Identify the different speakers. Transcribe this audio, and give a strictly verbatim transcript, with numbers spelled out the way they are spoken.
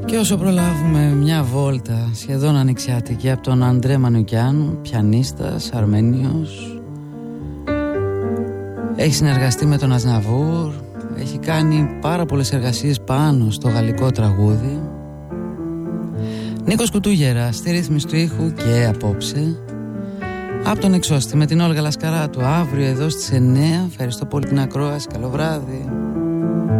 Speaker 1: Και όσο προλάβουμε μια βόλτα σχεδόν ανοιξιάτικη από τον Αντρέ Μανουκιάν, πιανίστας, Αρμένιος. Έχει συνεργαστεί με τον Αζναβούρ, έχει κάνει πάρα πολλές εργασίες πάνω στο γαλλικό τραγούδι. Νίκος Κουτούγερα στη ρύθμιση του ήχου και απόψε από τον Εξώστη με την Όλγα Λασκαράτου, αύριο εδώ στις εννιά. Ευχαριστώ πολύ την ακρόαση, καλό βράδυ.